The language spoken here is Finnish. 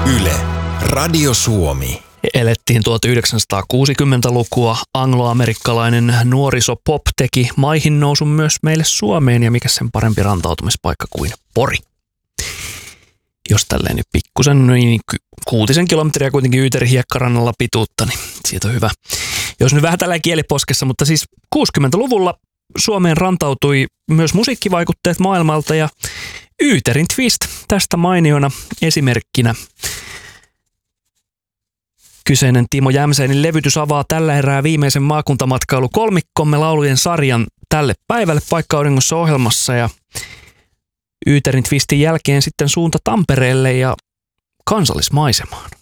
Yle, Radio Suomi. Elettiin 1960-lukua. Angloamerikkalainen nuorisopop teki maihin nousun myös meille Suomeen, ja mikä sen parempi rantautumispaikka kuin Pori. Jos tälleen nyt pikkusen, niin 6 kilometriä kuitenkin Yyterin hiekkarannalla pituutta, niin siitä on hyvä. Jos nyt vähän tällä kieliposkessa, mutta siis 60-luvulla Suomeen rantautui myös musiikkivaikutteet maailmalta, ja Yyterin Twist tästä mainiona esimerkkinä. Kyseinen Timo Jämsäinin levytys avaa tällä erää viimeisen maakuntamatkailu kolmikkomme laulujen sarjan tälle päivälle Paikka-auringossa ohjelmassa, ja Yyterin Twistin jälkeen sitten suunta Tampereelle ja kansallismaisemaan.